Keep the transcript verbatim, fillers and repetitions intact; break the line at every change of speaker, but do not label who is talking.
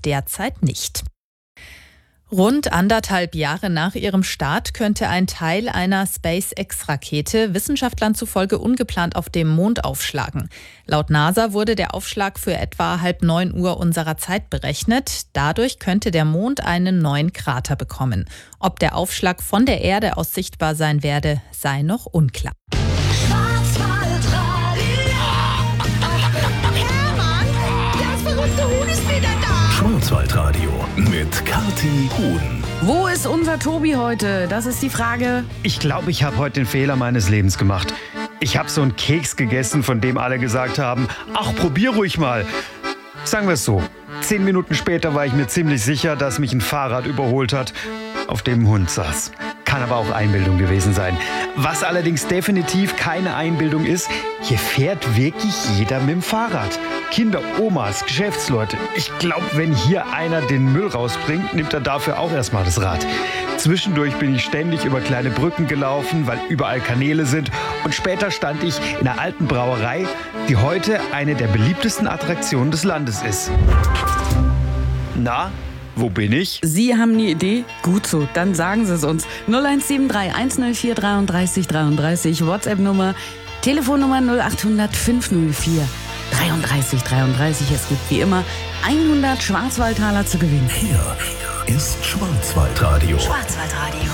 derzeit nicht. Rund anderthalb Jahre nach ihrem Start könnte ein Teil einer SpaceX-Rakete Wissenschaftlern zufolge ungeplant auf dem Mond aufschlagen. Laut NASA wurde der Aufschlag für etwa halb neun Uhr unserer Zeit berechnet. Dadurch könnte der Mond einen neuen Krater bekommen. Ob der Aufschlag von der Erde aus sichtbar sein werde, sei noch unklar.
Schwarzwaldradio mit Kathi Huhn.
Wo ist unser Tobi heute? Das ist die Frage.
Ich glaube, ich habe heute den Fehler meines Lebens gemacht. Ich habe so einen Keks gegessen, von dem alle gesagt haben, ach, probier ruhig mal. Sagen wir es so, zehn Minuten später war ich mir ziemlich sicher, dass mich ein Fahrrad überholt hat, auf dem ein Hund saß. Kann aber auch Einbildung gewesen sein. Was allerdings definitiv keine Einbildung ist, hier fährt wirklich jeder mit dem Fahrrad. Kinder, Omas, Geschäftsleute. Ich glaube, wenn hier einer den Müll rausbringt, nimmt er dafür auch erstmal das Rad. Zwischendurch bin ich ständig über kleine Brücken gelaufen, weil überall Kanäle sind. Und später stand ich in einer alten Brauerei, die heute eine der beliebtesten Attraktionen des Landes ist. Na, wo bin ich?
Sie haben eine Idee? Gut so, dann sagen Sie es uns. null eins sieben drei eins null vier dreiunddreißig dreiunddreißig, WhatsApp-Nummer, Telefonnummer null acht hundert fünf null vier dreiunddreißig dreiunddreißig. Es gibt wie immer hundert Schwarzwaldtaler zu gewinnen.
Hier ist Schwarzwaldradio.
Schwarzwaldradio.